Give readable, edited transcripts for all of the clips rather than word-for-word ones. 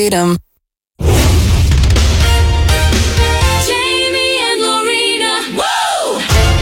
freedom. Jamie and Lorena. Woo!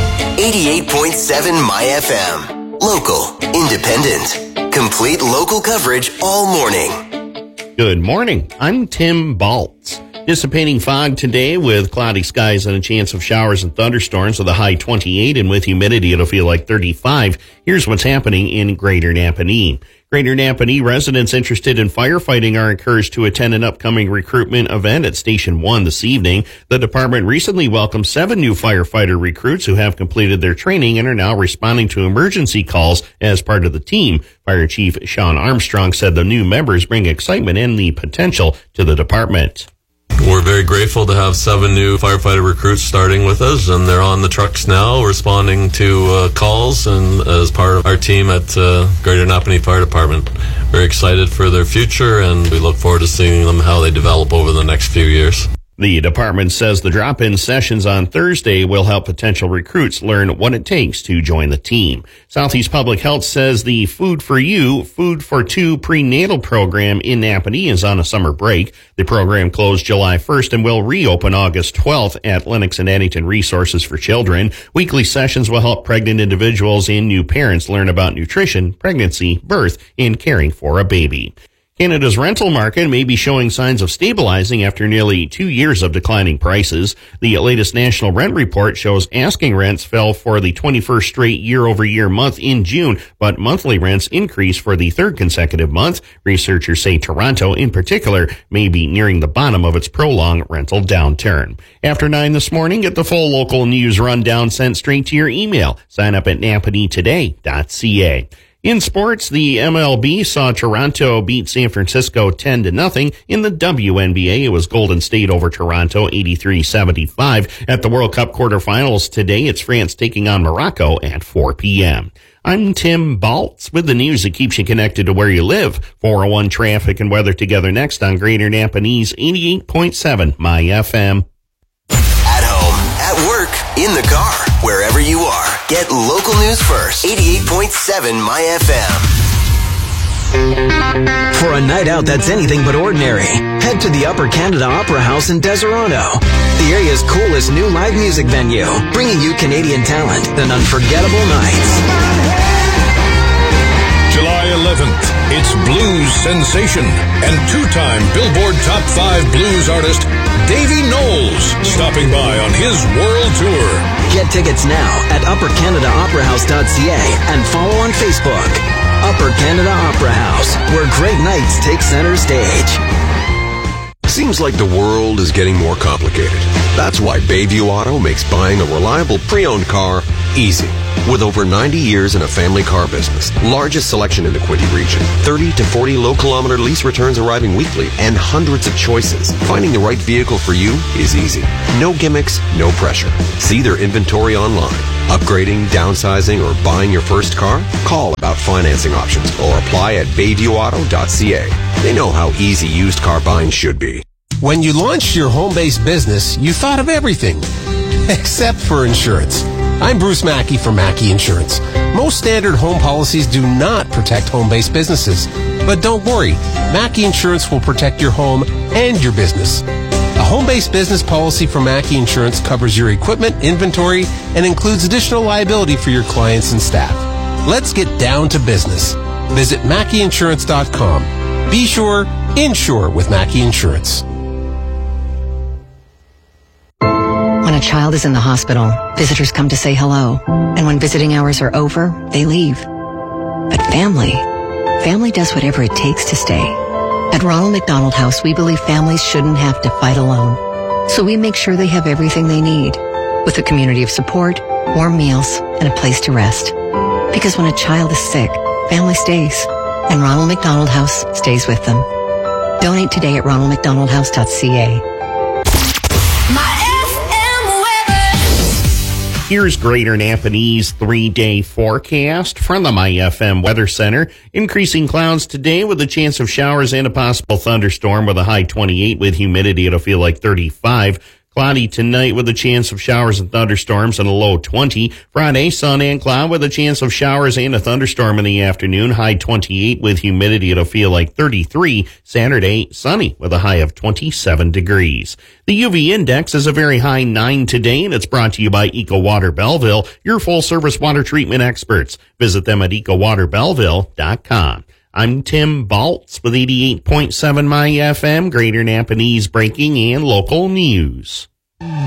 88.7 My FM. Local, independent, complete local coverage all morning. Good morning. I'm Tim Baltz. Dissipating fog today with cloudy skies and a chance of showers and thunderstorms with a high 28, and with humidity it'll feel like 35. Here's what's happening in Greater Napanee. Greater Napanee residents interested in firefighting are encouraged to attend an upcoming recruitment event at Station 1 this evening. The department recently welcomed 7 new firefighter recruits who have completed their training and are now responding to emergency calls as part of the team. Fire Chief Sean Armstrong said the new members bring excitement and the potential to the department. We're very grateful to have 7 new firefighter recruits starting with us, and they're on the trucks now responding to calls and as part of our team at Greater Napanee Fire Department. Very excited for their future, and we look forward to seeing them how they develop over the next few years. The department says the drop-in sessions on Thursday will help potential recruits learn what it takes to join the team. Southeast Public Health says the Food for You, Food for Two prenatal program in Napanee is on a summer break. The program closed July 1st and will reopen August 12th at Lennox and Addington Resources for Children. Weekly sessions will help pregnant individuals and new parents learn about nutrition, pregnancy, birth, and caring for a baby. Canada's rental market may be showing signs of stabilizing after nearly 2 years of declining prices. The latest national rent report shows asking rents fell for the 21st straight year-over-year month in June, but monthly rents increased for the 3rd consecutive month. Researchers say Toronto, in particular, may be nearing the bottom of its prolonged rental downturn. After 9 this morning, get the full local news rundown sent straight to your email. Sign up at napaneetoday.ca. In sports, the MLB saw Toronto beat San Francisco 10-0. In the WNBA, it was Golden State over Toronto 83-75. At the World Cup quarterfinals today, it's France taking on Morocco at 4 p.m. I'm Tim Baltz with the news that keeps you connected to where you live. 401 traffic and weather together next on Greater Napanee's 88.7 My FM. At home, at work, in the car, wherever you are. Get local news first. 88.7 My FM. For a night out that's anything but ordinary, head to the Upper Canada Opera House in Deseronto, the area's coolest new live music venue, bringing you Canadian talent and unforgettable nights. July 11th, it's blues sensation and 2-time Billboard Top 5 blues artist Davy Knowles stopping by on his world tour. Get tickets now at uppercanadaoperahouse.ca and follow on Facebook. Upper Canada Opera House, where great nights take center stage. Seems like the world is getting more complicated. That's why Bayview Auto makes buying a reliable pre-owned car easy. With over 90 years in a family car business, largest selection in the Quinte region, 30 to 40 low-kilometer lease returns arriving weekly, and hundreds of choices, finding the right vehicle for you is easy. No gimmicks, no pressure. See their inventory online. Upgrading, downsizing, or buying your first car? Call about financing options or apply at bayviewauto.ca. They know how easy used car buying should be. When you launched your home-based business, you thought of everything, except for insurance. I'm Bruce Mackey from Mackey Insurance. Most standard home policies do not protect home-based businesses. But don't worry, Mackey Insurance will protect your home and your business. A home-based business policy from Mackey Insurance covers your equipment, inventory, and includes additional liability for your clients and staff. Let's get down to business. Visit MackeyInsurance.com. Be sure, insure with Mackey Insurance. When a child is in the hospital, visitors come to say hello. And when visiting hours are over, they leave. But family does whatever it takes to stay. At Ronald McDonald House, we believe families shouldn't have to fight alone. So we make sure they have everything they need, with a community of support, warm meals, and a place to rest. Because when a child is sick, family stays. And Ronald McDonald House stays with them. Donate today at ronaldmcdonaldhouse.ca. Here's Greater Napanee's 3-day forecast from the My FM Weather Center. Increasing clouds today with a chance of showers and a possible thunderstorm with a high 28 with humidity. It'll feel like 35. Cloudy tonight with a chance of showers and thunderstorms and a low 20. Friday, sun and cloud with a chance of showers and a thunderstorm in the afternoon. High 28 with humidity. It'll feel like 33. Saturday, sunny with a high of 27 degrees. The UV index is a very high 9 today, and it's brought to you by Eco Water Belleville, your full-service water treatment experts. Visit them at ecowaterbelleville.com. I'm Tim Baltz with 88.7 My FM, Greater Napanese breaking and local news.